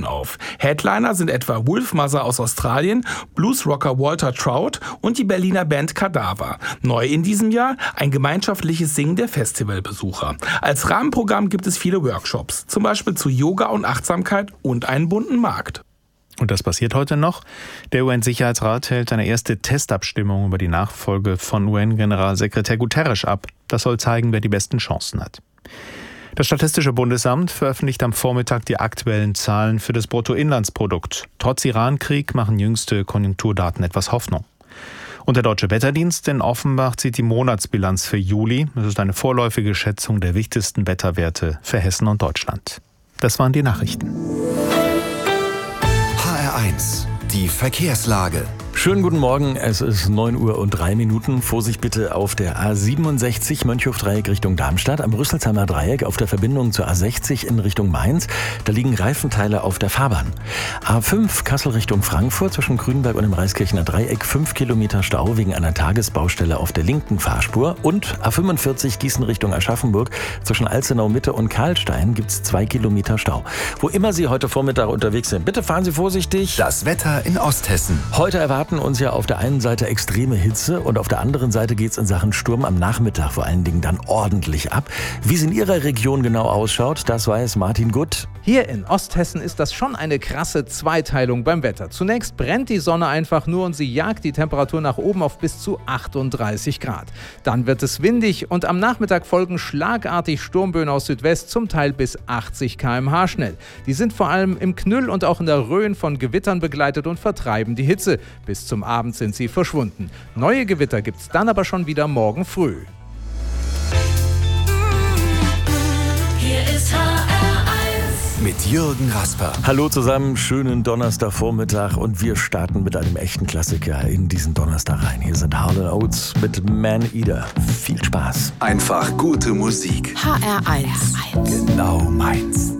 auf. Headliner sind etwa Wolfmother aus Australien, Bluesrocker Walter Trout und die Berliner Band Kadaver. Neu in diesem Jahr ein gemeinschaftliches Singen der Festivalbesucher. Als Rahmenprogramm gibt es viele Workshops, zum Beispiel zu Yoga und Achtsamkeit und einen bunten Markt. Und das passiert heute noch. Der UN-Sicherheitsrat hält eine erste Testabstimmung über die Nachfolge von UN-Generalsekretär Guterres ab. Das soll zeigen, wer die besten Chancen hat. Das Statistische Bundesamt veröffentlicht am Vormittag die aktuellen Zahlen für das Bruttoinlandsprodukt. Trotz Irankrieg machen jüngste Konjunkturdaten etwas Hoffnung. Und der Deutsche Wetterdienst in Offenbach zieht die Monatsbilanz für Juli. Das ist eine vorläufige Schätzung der wichtigsten Wetterwerte für Hessen und Deutschland. Das waren die Nachrichten. HR1, die Verkehrslage. Schönen guten Morgen, es ist 9:03 Uhr. Vorsicht bitte auf der A67 Mönchhof-Dreieck Richtung Darmstadt, am Rüsselsheimer Dreieck auf der Verbindung zur A60 in Richtung Mainz. Da liegen Reifenteile auf der Fahrbahn. A5 Kassel Richtung Frankfurt zwischen Grünberg und dem Reiskirchener Dreieck 5 Kilometer Stau wegen einer Tagesbaustelle auf der linken Fahrspur. Und A45 Gießen Richtung Aschaffenburg zwischen Alzenau Mitte und Karlstein gibt es 2 Kilometer Stau. Wo immer Sie heute Vormittag unterwegs sind, bitte fahren Sie vorsichtig. Das Wetter in Osthessen. Heute erwarten uns ja auf der einen Seite extreme Hitze und auf der anderen Seite geht es in Sachen Sturm am Nachmittag vor allen Dingen dann ordentlich ab. Wie es in Ihrer Region genau ausschaut, das weiß Martin Gutt. Hier in Osthessen ist das schon eine krasse Zweiteilung beim Wetter. Zunächst brennt die Sonne einfach nur und sie jagt die Temperatur nach oben auf bis zu 38 Grad. Dann wird es windig und am Nachmittag folgen schlagartig Sturmböen aus Südwest, zum Teil bis 80 km/h schnell. Die sind vor allem im Knüll und auch in der Rhön von Gewittern begleitet und vertreiben die Hitze. Bis zum Abend sind sie verschwunden. Neue Gewitter gibt's dann aber schon wieder morgen früh. Hier ist HR1 mit Jürgen Rasper. Hallo zusammen, schönen Donnerstagvormittag und wir starten mit einem echten Klassiker in diesen Donnerstag rein. Hier sind Hall & Oates mit Man Eater. Viel Spaß. Einfach gute Musik. HR1 Genau meins.